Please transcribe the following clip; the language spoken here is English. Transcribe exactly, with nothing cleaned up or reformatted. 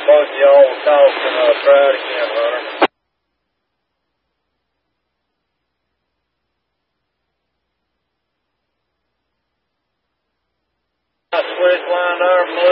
both of y'all will talk and uh, try it again, Hunter. I switch line there,